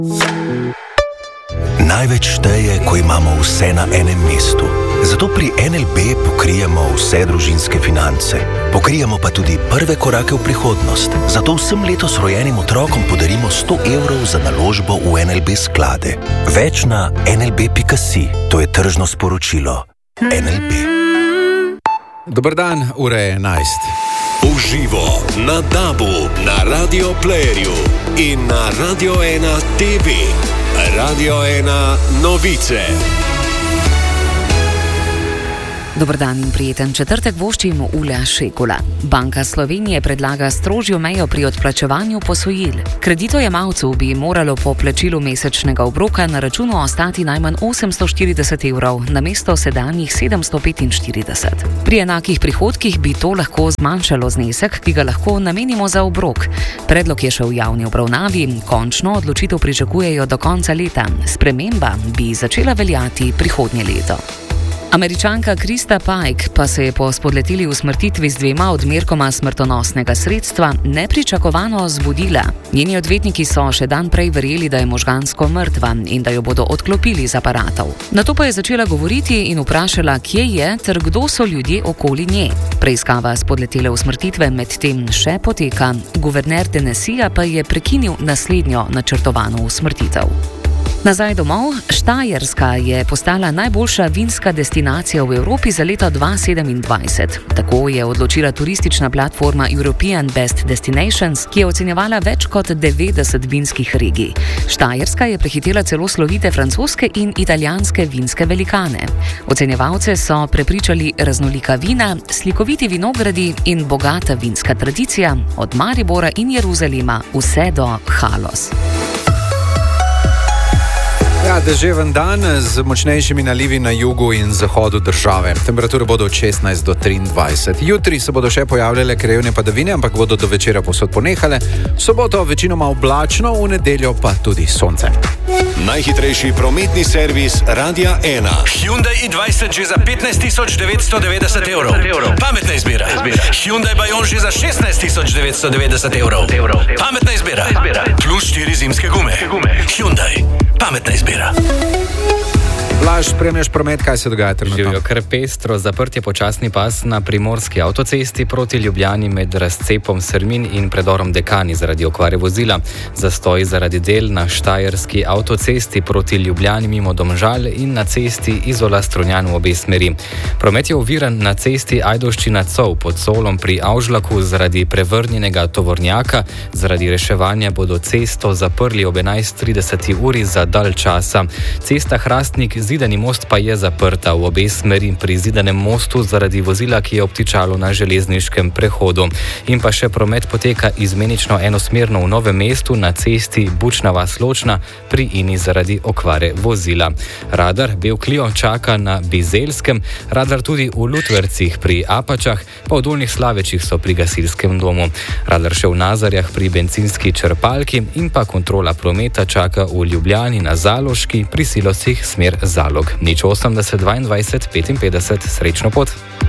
Največ šteje, ko imamo vse na enem mestu. Zato pri NLB pokrijemo vse družinske finance. Pokrijemo pa tudi prve korake v prihodnost. Zato vsem letos rojenim otrokom podarimo 100 evrov za naložbo v NLB sklade. Več na nlb.si. To je tržno sporočilo. NLB. Dober dan, ura je 11. Uživo na DAB-u, na Radio Playerju in na Radio 1 TV. Radio 1 novice. Dober dan in prijeten četrtek voščim Ula Šekula. Banka Slovenije predlaga strožjo mejo pri odplačevanju posojil. Kreditojemalcu bi moralo po plačilu mesečnega obroka na računu ostati najmanj 840 evrov, namesto sedanjih 745. Pri enakih prihodkih bi to lahko zmanjšalo znesek, ki ga lahko namenimo za obrok. Predlog je še v javni obravnavi, končno odločitev pričakujejo do konca leta. Sprememba bi začela veljati prihodnje leto. Američanka Krista Pike pa se je po spodleteli usmrtitvi z 2 odmerkoma smrtonosnega sredstva nepričakovano zbudila. Njeni odvetniki so še dan prej verjeli, da je možgansko mrtva in da jo bodo odklopili z aparatov. Nato pa je začela govoriti in vprašala, kje je ter kdo so ljudje okoli nje. Preiskava spodletele usmrtitve medtem še poteka. Guverner Tennesseeja pa je prekinil naslednjo načrtovano usmrtitev. Nazaj domov, Štajerska je postala najboljša vinska destinacija v Evropi za leto 2027. Tako je odločila turistična platforma European Best Destinations, ki je ocenjevala več kot 90 vinskih regij. Štajerska je prehitela celo slovite francoske in italijanske vinske velikane. Ocenjevalce so prepričali raznolika vina, slikoviti vinogradi in bogata vinska tradicija, od Maribora in Jeruzalema vse do Halos. Ja, deževen dan z močnejšimi nalivi na jugu in zahodu države. Temperature bodo od 16 do 23. Jutri se bodo še pojavljale krajevne padavine, ampak bodo do večera povsod ponehale. V soboto večinoma oblačno, v nedeljo pa tudi sonce. Najhitrejši prometni servis Radia 1. Hyundai i20 že za 15.990 evrov. Pametna izbira. Hyundai Bayon že za 16.990 evrov. Pametna izbira. Plus 4 zimske gume. Hyundai. Pametna izbira. Blaž, spremljaš promet, kaj se dogaja trenutno? Živijo kar pestro, zaprt je počasni pas na primorski avtocesti proti Ljubljani med razcepom Sermin in predorom Dekani zaradi okvare vozila. Zastoj zaradi del na štajerski avtocesti proti Ljubljani mimo Domžal in na cesti Izola-Strunjan v obe smeri. Promet je oviran na cesti Ajdovščina-Cov pod Solom pri Avžlaku zaradi prevrnjenega tovornjaka. Zaradi reševanja bodo cesto zaprli ob 11.30 uri za dalj časa. Cesta Hrastnik Zidani most pa je zaprta v obe smeri pri Zidanem mostu zaradi vozila, ki je obtičalo na železniškem prehodu. In pa še promet poteka izmenično enosmerno v Novem mestu na cesti Bučna vas-Ločna pri Ini zaradi okvare vozila. Radar Bel Clio čaka na Bizelskem, radar tudi v Lutvercih pri Apačah, pa v Dolnjih Slavečih so pri gasilskem domu. Radar še v Nazarjah pri bencinski črpalki in pa kontrola prometa čaka v Ljubljani na Zaloški pri Silosih smer Zalog. 080 22 55, srečno pot.